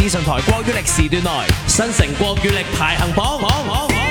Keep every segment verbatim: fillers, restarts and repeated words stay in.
資訊台國語歷時段內新城國語歷排行榜，榜榜榜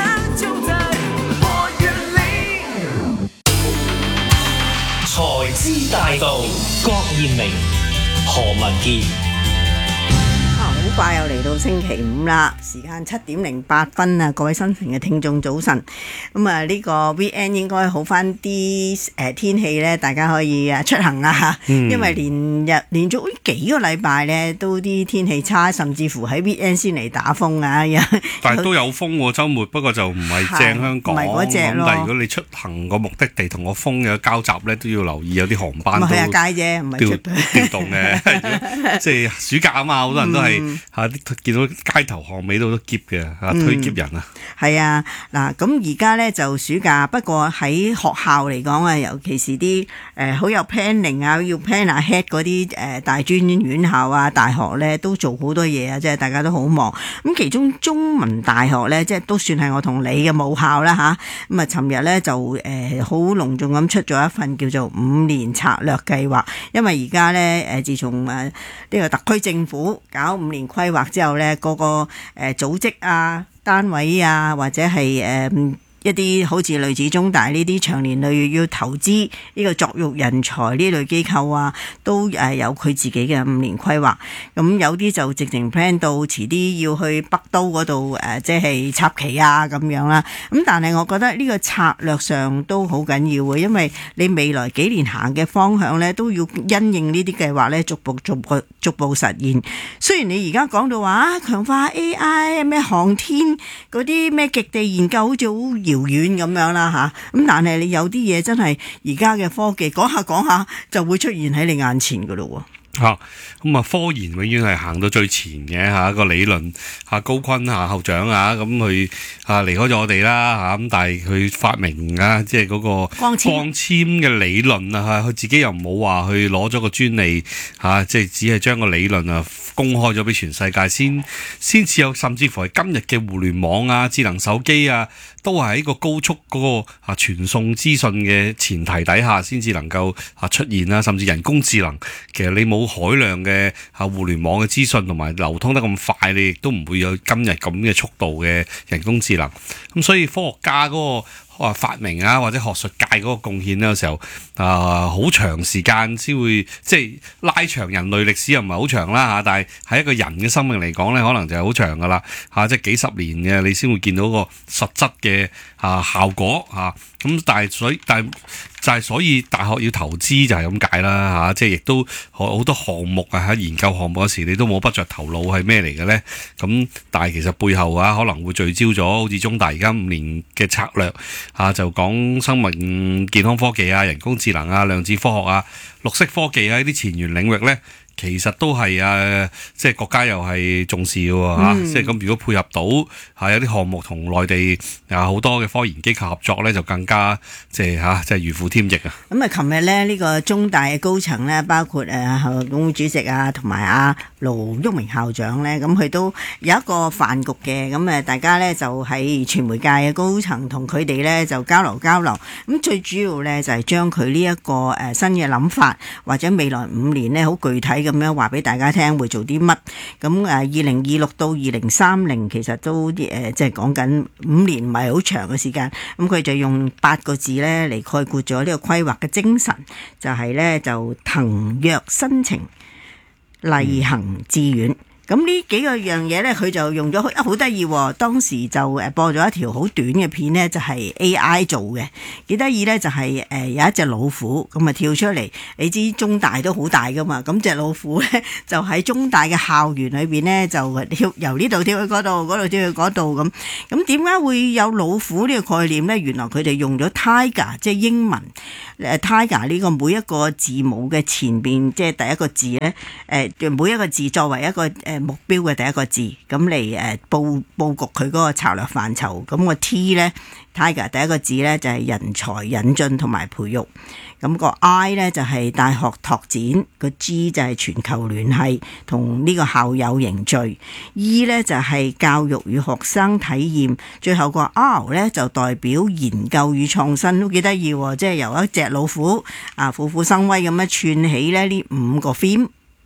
財資大道，郭彥明、何文傑。 好快又嚟到星期五啦，時間七點零八分啊！各位新城嘅聽眾早晨，咁啊呢個 weekend 應該好翻啲誒天氣咧，大家可以啊出行啊，嗯、因為連日連續幾個禮拜咧都啲天氣差，甚至乎喺 weekend 先嚟打風啊！ 但係都有風喎，週末不過就唔係正香港， 唔係嗰隻咯。 但係如果你出行個目的地同個風有交集咧，都要留意有啲航班都去下街啫，唔係出調動嘅。即係暑假啊嘛，好多人都係。嗯嚇！啲見到街頭巷尾度都篋嘅嚇，推篋人啊！ 係啊，嗱咁而家咧就暑假，不過喺學校嚟講啊，尤其是啲誒好有 planning 啊，要 plan ahead 嗰啲誒大專院校啊、大學咧都做好多嘢啊，即係大家都好忙。咁其中中文大學咧，即係都算係我同你嘅母校啦吓，咁啊，尋日咧就誒好隆重咁出咗一份叫做五年策略計劃，因為而家咧誒自從誒呢個特區政府搞五年規劃之後咧，個個誒組織啊、單位啊，或者係誒、呃、一啲好似類似中大呢啲長年累月要投資呢個作育人才呢類機構啊，都誒有佢自己嘅五年規劃。咁有啲就直情 plan 到遲啲要去北都嗰度誒，即係插旗啊咁樣啦。咁但係我覺得呢個策略上都好緊要嘅，因為你未來幾年行嘅方向咧，都要因應呢啲計劃咧，逐步逐步逐步實現。雖然你而家講到話強化 A I 咩航天嗰啲咩極地研究好似好遙遠咁樣啦吓，咁但係你有啲嘢真係而家嘅科技講下講下就會出現喺你眼前噶咯喎。 嚇咁啊！科研永遠係行到最前嘅嚇，個理論嚇高錕嚇校長啊，咁佢嚇離開咗我哋啦嚇，咁但係佢發明啊，即係嗰個光纖嘅理論啊嚇，佢自己又冇話去攞咗個專利嚇，即係只係將個理論啊公開咗俾全世界先，先至有甚至乎係今日嘅互聯網啊、智能手機啊，都係喺個高速嗰個啊傳送資訊嘅前提底下，先至能夠啊出現啦，甚至人工智能，其實你冇海量嘅啊互聯網嘅資訊同埋流通得咁快，你亦都唔會有今日咁嘅速度嘅人工智能。咁所以科學家嗰個啊發明啊或者學術界嗰個貢獻咧，有時候啊好長時間先會即係拉長人類歷史又唔係好長啦嚇，但係喺一個人嘅生命嚟講咧，可能就係好長噶啦嚇，即係幾十年嘅你先會見到個實質嘅啊效果嚇。咁但係所以但係就係所以大學要投資就係咁解啦嚇，即係亦都好多項目啊喺研究項目嗰時你都摸不着頭腦係咩嚟嘅咧。咁但係其實背後啊可能會聚焦咗，好似中大而家五年嘅策略啊，就講生命健康科技啊、人工智能啊、量子科學啊、綠色科技啊呢啲前沿領域咧。其實都係啊，即係國家又係重視嘅喎嚇，即係咁如果配合到係有啲項目同內地啊好多嘅科研機構合作咧，就更加即係嚇，即係如虎添翼啊！ 咁啊，琴日咧呢個中大嘅高層咧，包括誒校董會主席啊，同埋阿盧煜明校長咧，咁佢都有一個飯局嘅，咁誒大家咧就喺傳媒界嘅高層同佢哋咧就交流交流，咁最主要咧就係將佢呢一個誒新嘅諗法，或者未來五年咧好具體咁樣話俾大家聽會做啲乜。咁誒二零二六到二零三零其實都誒即係講緊五年唔係好長嘅時間，咁佢就用八個字咧嚟概括咗呢個規劃嘅精神，就係咧就騰躍新程，勵行致遠。咁呢幾個樣嘢咧，佢就用咗好好得意喎。當時就誒播咗一條好短嘅片咧，就係 A I 做嘅，幾得意咧。就係誒有一隻老虎咁啊跳出嚟，你知中大都好大噶嘛，咁隻老虎咧就喺中大嘅校園裏邊咧就跳由呢度跳去嗰度，嗰度跳去嗰度咁。咁點解會有老虎呢個概念咧？原來佢哋用咗 Tiger 即係英文誒 Tiger 呢個每一個字母嘅前邊即係第一個字咧誒每一個字作為一個誒目標嘅第一個字，咁嚟誒佈佈局佢嗰個策略範疇。咁個 T 咧 Tiger 第一個字咧就係人才引進同埋培育，咁個 I 咧就係大學拓展，個 G 就係全球聯繫同呢個校友凝聚， E 咧就係教育與學生體驗，最後個 R 咧就代表研究與創新，都幾得意喎！即係由一隻老虎啊虎虎生威咁樣串起咧呢五個 theme。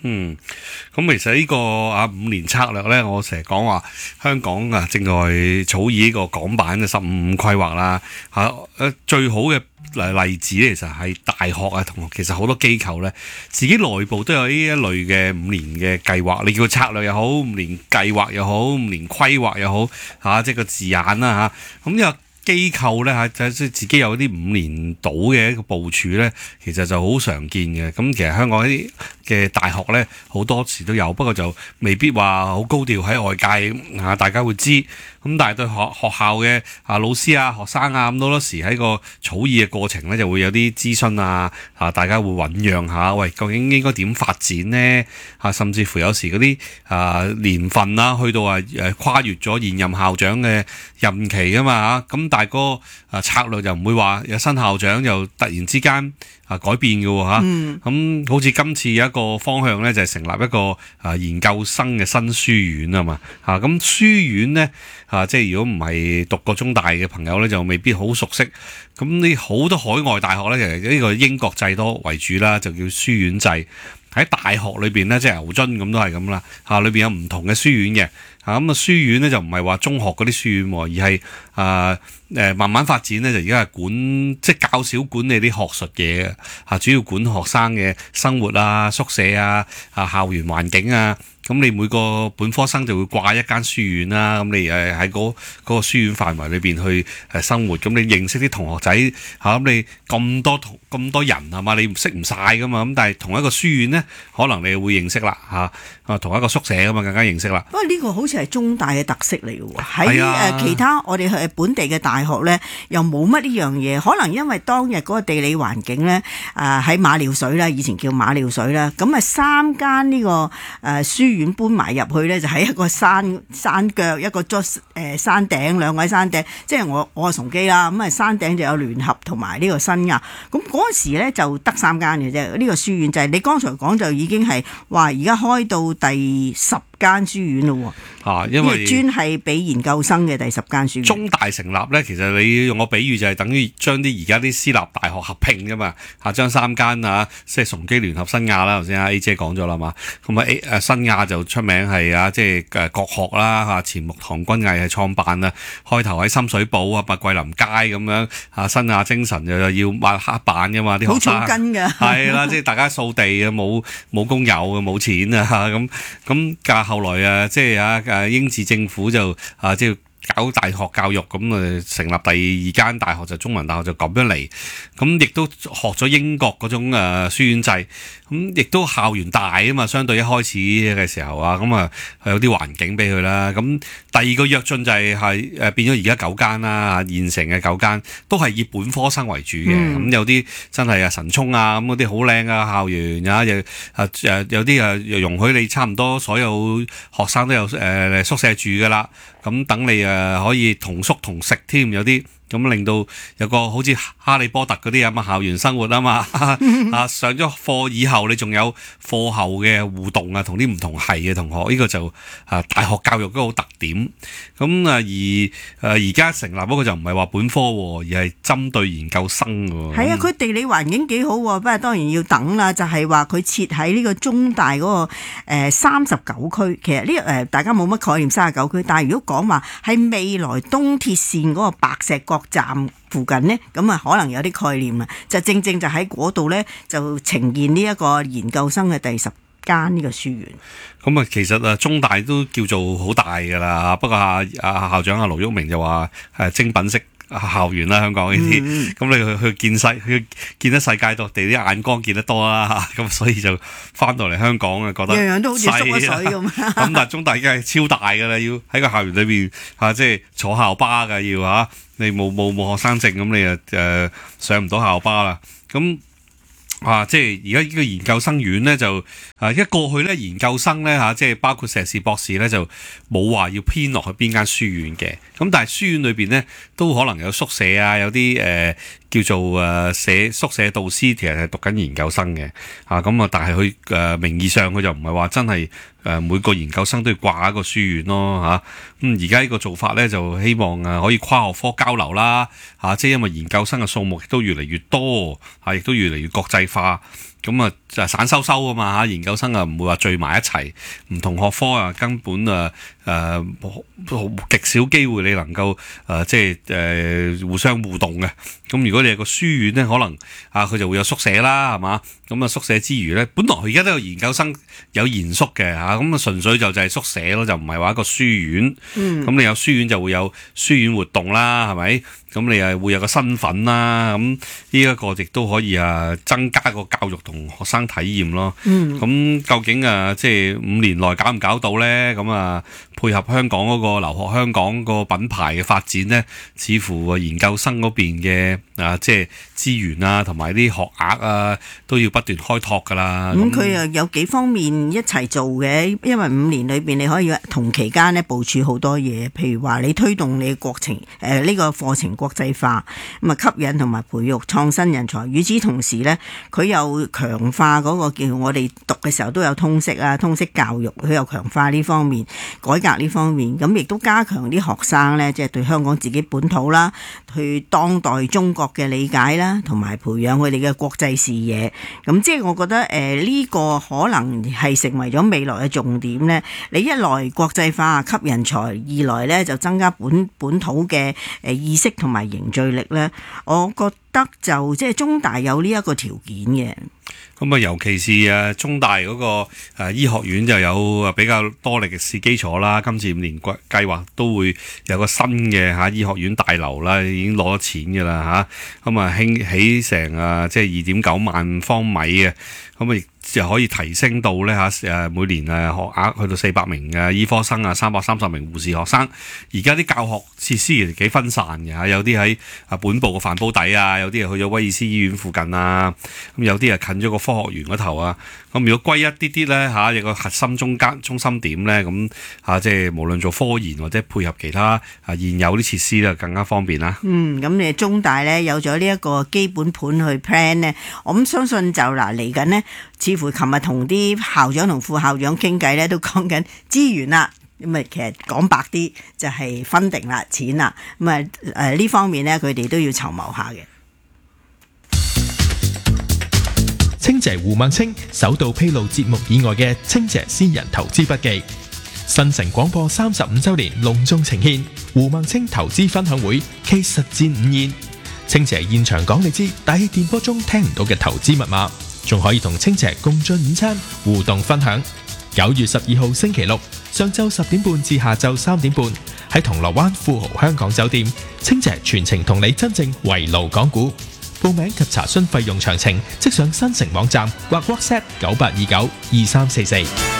嗯，咁其實呢個啊五年策略咧，我成日講話香港啊正在草擬呢個港版嘅十五五規劃啦，嚇誒最好嘅例子咧，其實係大學啊同學，其實好多機構咧自己內部都有呢一類嘅五年嘅計劃，你叫佢策略又好，五年計劃又好，五年規劃又好，嚇即係個字眼啦嚇，咁呢個機構咧嚇，即係自己有啲五年到嘅一個部署咧，其實就好常見嘅。咁其實香港啲嘅大學咧好多時都有，不過就未必話好高調喺外界嚇，大家會知。咁但係對學學校嘅啊老師啊學生啊咁多多時喺個草擬嘅過程咧，就會有啲諮詢啊，啊大家會醖釀下，喂究竟應該點發展呢？啊甚至乎有時嗰啲啊年份啦，去到啊誒跨越咗現任校長嘅任期噶嘛嚇，咁但係個啊策略就唔會話有新校長又突然之間啊改變嘅喎嚇，咁、嗯嗯、好似今次有一個方向咧，就係、是、成立一個啊研究生嘅新書院啊嘛嚇，咁書院咧啊即係如果唔係讀過中大嘅朋友咧，就未必好熟悉。咁呢好多海外大學咧，其實呢個英國制多為主啦，就叫書院制。喺大學裏邊咧，即係牛津咁都係咁啦嚇，裏邊有唔同嘅書院嘅嚇，咁啊書院咧就唔係話中學嗰啲書院，而係啊誒慢慢發展咧，就而家係管即係較少管理啲學術嘢嘅嚇，主要管學生嘅生活啊、宿舍啊、啊校園環境啊。咁你每個本科生就會掛一間書院啦，咁你誒喺嗰嗰個書院範圍裏邊去誒生活，咁你認識啲同學仔嚇，咁你咁多同咁多人係嘛，你識唔晒噶嘛，咁但係同一個書院咧，可能你會認識啦嚇，啊同一個宿舍噶嘛，更加認識啦。不過呢個好似係中大嘅特色嚟嘅喎，喺誒其他我哋去本地嘅大學咧，又冇乜呢樣嘢，可能因為當日嗰個地理環境咧，誒喺馬料水啦，以前叫馬料水啦，咁啊三間呢個誒書院搬埋入去咧，就喺一個山山腳，一個竹誒山頂，兩位山頂，即係我我係崇基啦，咁啊山頂就有聯合同埋呢個新亞，咁嗰陣時咧就得三間嘅啫，呢個書院就係你剛才講就已經係話而家開到第十間書院咯喎， 啊，因為專係俾研究生嘅第十間書院。 中大成立咧，其實你用個比喻就係等於將啲而家啲私立大學合併㗎嘛，嚇將三間啊，即係崇基聯合新亞啦，頭先阿 A 姐講咗啦嘛，咁啊 A 誒新亞就出名係啊，即係誒國學啦嚇，錢穆唐君毅係創辦啊，開頭喺深水埗啊、麥桂林街咁樣啊，新亞精神又要抹黑板㗎嘛，啲學生好草根㗎， 係啦，即係大家掃地啊，冇冇工友啊，冇錢啊咁咁架。後來啊，即係啊，誒英治政府就啊，即係搞大學教育，咁啊成立第二間大學就中文大學就咁樣嚟，咁亦都學咗英國嗰種誒書院制，咁亦都校園大啊嘛，相對一開始嘅時候啊，咁啊有啲環境俾佢啦。咁第二個躍進就係係誒變咗而家九間啦，現成嘅九間都係以本科生為主嘅，咁、嗯、有啲真係啊神聰啊咁嗰啲好靚啊校園啊，又啊誒有啲啊又容許你差唔多所有學生都有誒、呃、宿舍住噶啦，咁等你誒可以同宿同食添，有啲。咁令到有個好似哈利波特嗰啲咁嘅校園生活啊嘛，啊上咗課以後你仲有課後嘅互動啊，同啲唔同系嘅同學，呢、這個就啊大學教育都好特點。咁啊而誒而家成立嗰個就唔係話本科，而係針對研究生喎。 係啊，佢地理環境幾好，不過當然要等啦。就係話佢設喺呢個中大嗰、那個誒三十九區，其實呢誒、呃、大家冇乜概念三十九區，但係如果講話係未來東鐵線嗰個白石角站附近呢，咁啊可能有啲概念啦，就正正就喺嗰度呢，就呈現呢一個研究生嘅第十間呢個書院。 咁啊，其實啊中大都叫做好大噶啦，不過啊啊校長阿盧煜明就話誒精品式校園啦，香港呢啲，咁、嗯、你去去見世去見得世界各地啲眼光見得多啦，咁所以就翻到嚟香港啊，覺得樣樣都好似縮咗水咁。咁但係中大已經係超大噶啦，要喺個校園裏邊嚇，即係坐校巴噶要嚇，你冇冇冇學生證咁你誒誒上唔到校巴啦，咁。啊，即係而家呢個研究生院咧就啊，一過去咧研究生咧嚇，即係包括碩士博士咧就冇話要編落去邊間書院嘅，咁但係書院裏邊咧都可能有宿舍啊，有啲誒、呃、叫做誒社宿舍導師，其實係讀緊研究生嘅，啊咁啊，但係佢誒名義上佢就唔係話真係誒每個研究生都要掛一個書院咯嚇，咁而家呢個做法咧就希望啊可以跨學科交流啦，嚇、啊，即係因為研究生嘅數目亦都越嚟越多，嚇、啊，亦都越嚟越國際化， 咁啊就散修修啊嘛嚇，研究生啊唔會話聚埋一齊，唔同學科啊根本啊誒極少機會你能夠誒、呃、即係誒、呃、互相互動嘅。咁如果你係個書院咧，可能啊佢就會有宿舍啦，係嘛？咁啊宿舍之餘咧，本來佢而家都有研究生有研宿嘅嚇，咁啊純粹就就係宿舍咯，就唔係話一個書院。嗯。咁你有書院就會有書院活動啦，係咪？咁你又會有個身份啦，咁呢一個亦都可以啊增加個教育同學生體驗咯。嗯。咁究竟啊，即係五年內搞唔搞到咧？咁啊，配合香港嗰個留學香港個品牌嘅發展咧，似乎啊研究生嗰邊嘅啊即係資源啊，同埋啲學額啊，都要不斷開拓㗎啦。 咁佢又有幾方面一齊做嘅，因為五年裏邊你可以同期間咧部署好多嘢，譬如話你推動你嘅國情誒呢、呃呢個課程國際化，咁啊吸引同埋培育創新人才。與此同時咧，佢又強化嗰個叫我哋讀嘅時候都有通識啊，通識教育，佢又強化呢方面，改革呢方面，咁亦都加強啲學生咧，即係對香港自己本土啦，對當代中國嘅理解啦，同埋培養佢哋嘅國際視野。咁即係我覺得誒呢、呃呢個可能係成為咗未來嘅重點咧。你一來國際化吸人才，二來咧就增加本本土嘅誒意識同埋凝聚力咧。我覺得就即係中大有呢一個條件嘅。 咁啊，尤其是誒中大嗰個誒醫學院就有比較多歷史基礎啦。今次五年計計劃都會有個新嘅嚇醫學院大樓啦，已經攞咗錢㗎啦嚇。咁啊，興起成啊即係二點九萬方米嘅，咁啊就可以提升到咧嚇誒每年誒學額去到四百名嘅醫科生啊，三百三十名護士學生。而家啲教學設施其實幾分散嘅嚇，有啲喺啊本部嘅飯煲底啊，有啲係去咗威爾斯醫院附近啊，咁有啲係近咗個科學園嗰頭啊。咁如果歸一啲啲咧嚇，有個核心中間中心點咧，咁嚇即係無論做科研或者配合其他啊現有啲設施咧，更加方便啦。 嗯，咁你中大咧有咗呢一個基本盤去 plan 咧，我咁相信就嗱嚟緊呢，似乎琴日同啲校長同副校長傾偈咧，都講緊資源啦。咁啊，其實講白啲就係分定啦，錢啦。咁啊誒呢方面咧，佢哋都要籌謀下嘅。 清姐胡孟青首度披露節目以外嘅清姐私人投資筆記。新城廣播三十五週年隆重呈獻胡孟青投資分享會暨實戰午宴。清姐現場講你知大氣電波中聽唔到嘅投資密碼，仲可以同清姐共進午餐互動分享。九月十二號星期六上晝十點半至下晝三點半喺銅鑼灣富豪香港酒店，清姐全程同你真正圍爐講股。報名及查詢費用詳情，即上新城網站或 WhatsApp 九八二九二三四四。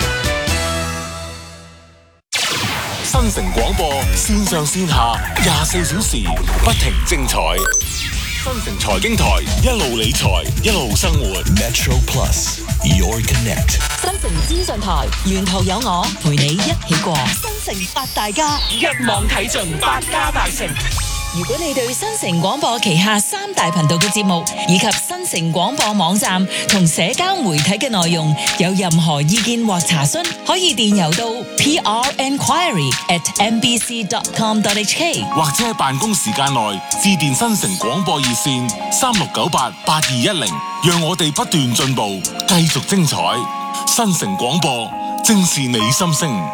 新城廣播線上線下廿四小時不停精彩。新城財經台一路理財一路生活。Metro Plus Your Connect。 新城資訊台沿途有我陪你一起過。新城八大家一網睇盡百家大成。 如果你對新城廣播旗下三大頻道嘅節目以及新城廣播網站同社交媒體嘅內容有任何意見或查詢，可以電郵到 p r enquiry at m b c dot com dot h k， 或者喺辦公時間內致電新城廣播熱線三六九八八二一零，讓我哋不斷進步，繼續精彩。新城廣播正是你心聲。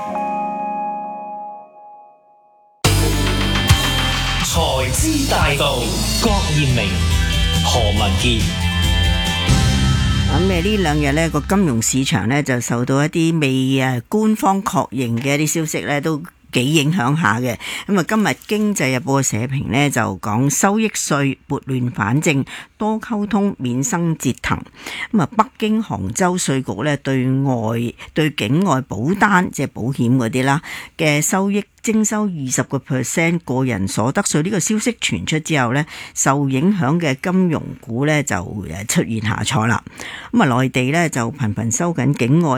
財資大道，郭彥明、何文傑。 咁誒呢兩日呢個金融市場呢，就受到一啲未誒官方確認嘅一啲消息呢，都幾影響下嘅。咁啊，今日經濟日報嘅社評呢，就講收益稅撥亂反正，多溝通免生折騰。咁啊，北京、杭州稅局呢，對外對境外保單即係保險嗰啲啦嘅收益徵收二十個 percent 個人所得稅，呢個消息傳出之後呢，受影響嘅金融股呢就誒出現下挫啦。咁啊，內地呢就頻頻收緊境外